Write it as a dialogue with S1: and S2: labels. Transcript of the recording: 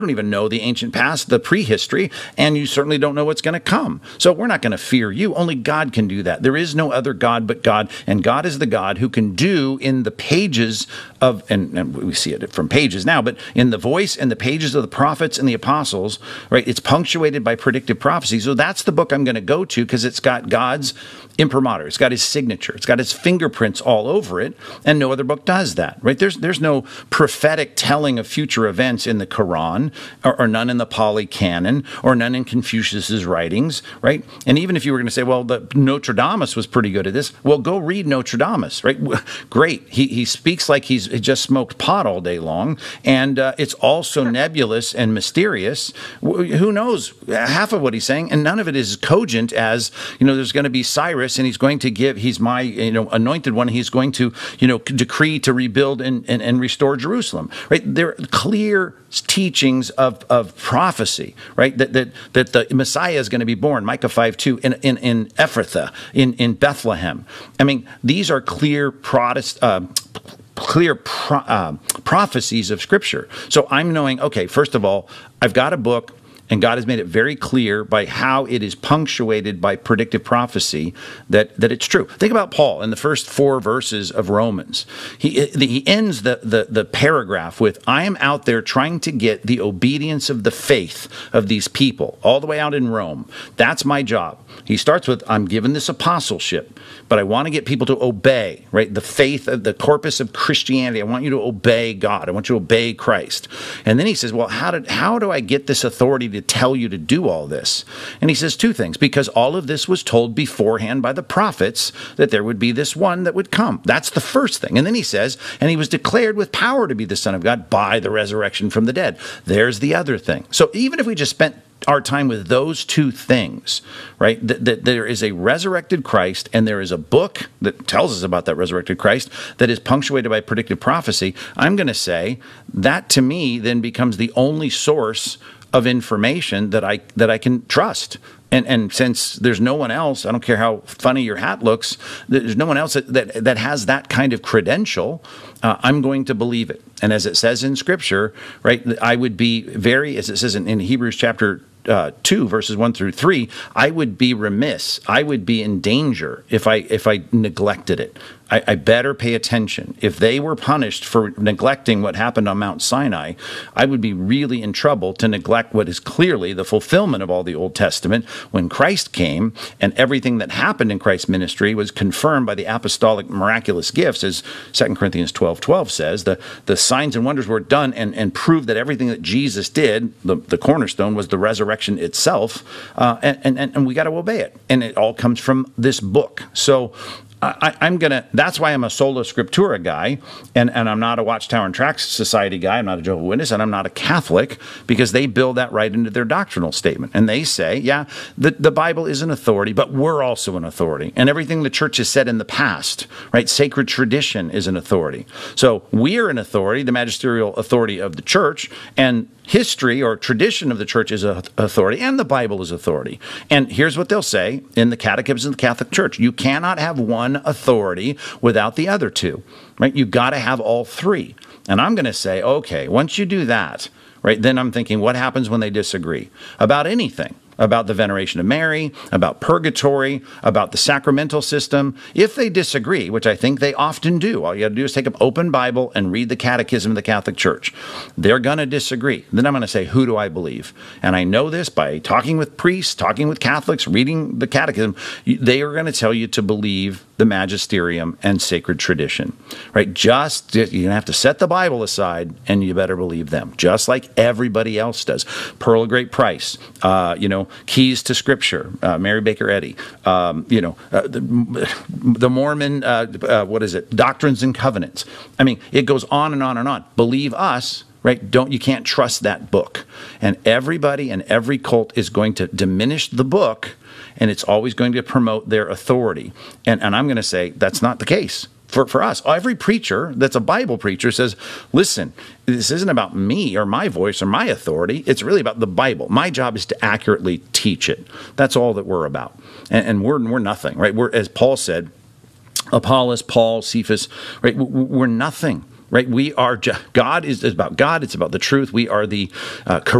S1: don't even know the ancient past, the prehistory, and you certainly don't know what's going to come. So we're not going to fear you. Only God can do that. There is no other God but God, and God is the God who can do in the pages of, and we see it from pages now, but in the voice and the pages of the prophets and the apostles, right? It's punctuated by predictive prophecy. So that's the book I'm going to go to because it's got God's imprimatur. It's got his signature. It's got his fingerprints all over it, and no other book does that, right? There's no prophetic telling of future events in the Quran, or none in the Pali Canon, or none in Confucius's writings, right? And even if you were going to say, well, the Nostradamus was pretty good at this, well, go read Nostradamus, right? Great. He speaks like he's just smoked pot all day long, and it's all so nebulous and mysterious. Who knows half of what he's saying, and none of it is cogent as, there's going to be Cyrus, and he's my, anointed one. He's going to, decree to rebuild and restore Jerusalem, right? There are clear teachings of prophecy, right? That the Messiah is going to be born, Micah 5:2, in Ephrathah, in Bethlehem. I mean, these are clear prophecies of Scripture. So I'm knowing, okay, first of all, I've got a book, and God has made it very clear by how it is punctuated by predictive prophecy that it's true. Think about Paul in the first 4 verses of Romans. He ends the paragraph with, I am out there trying to get the obedience of the faith of these people all the way out in Rome. That's my job. He starts with, I'm given this apostleship, but I want to get people to obey, right? The faith of the corpus of Christianity. I want you to obey God. I want you to obey Christ. And then he says, well, how do I get this authority to tell you to do all this? And he says 2 things, because all of this was told beforehand by the prophets that there would be this one that would come. That's the first thing. And then he says, and he was declared with power to be the Son of God by the resurrection from the dead. There's the other thing. So even if we just spent our time with those 2 things, right? That there is a resurrected Christ, and there is a book that tells us about that resurrected Christ that is punctuated by predictive prophecy. I'm going to say that, to me, then becomes the only source of information that I can trust. And since there's no one else, I don't care how funny your hat looks, there's no one else that has that kind of credential, I'm going to believe it. And as it says in Scripture, right, I would be very, as it says in Hebrews chapter 2, verses 1 through 3, I would be remiss. I would be in danger if I neglected it. I better pay attention. If they were punished for neglecting what happened on Mount Sinai, I would be really in trouble to neglect what is clearly the fulfillment of all the Old Testament when Christ came, and everything that happened in Christ's ministry was confirmed by the apostolic miraculous gifts, as 2 Corinthians 12:12 says. The signs and wonders were done and proved that everything that Jesus did, the cornerstone, was the resurrection itself, and we got to obey it. And it all comes from this book. So that's why I'm a sola scriptura guy, and I'm not a Watchtower and Tract Society guy. I'm not a Jehovah's Witness, and I'm not a Catholic, because they build that right into their doctrinal statement. And they say, yeah, the Bible is an authority, but we're also an authority. And everything the church has said in the past, right? Sacred tradition is an authority. So we're an authority, the magisterial authority of the church, and history or tradition of the church is authority, and the Bible is authority. And here's what they'll say in the Catechism of the Catholic Church: you cannot have one authority without the other 2, right? You've got to have all 3. And I'm going to say, okay, once you do that, right, then I'm thinking, what happens when they disagree about anything? About the veneration of Mary, about purgatory, about the sacramental system. If they disagree, which I think they often do, all you got to do is take an open Bible and read the Catechism of the Catholic Church. They're going to disagree. Then I'm going to say, who do I believe? And I know this by talking with priests, talking with Catholics, reading the Catechism. They are going to tell you to believe the magisterium and sacred tradition, right? You're going to have to set the Bible aside, and you better believe them, just like everybody else does. Pearl of Great Price, Keys to Scripture, Mary Baker Eddy, the Mormon, Doctrines and Covenants. I mean, it goes on and on and on. Believe us, right? You can't trust that book. And everybody and every cult is going to diminish the book, and it's always going to promote their authority. And I'm going to say that's not the case. For us, every preacher that's a Bible preacher says, listen, this isn't about me or my voice or my authority. It's really about the Bible. My job is to accurately teach it. That's all that we're about. And we're nothing, right? We're, as Paul said, Apollos, Paul, Cephas, right? We're nothing. right? We are God is about God. It's about the truth. We are the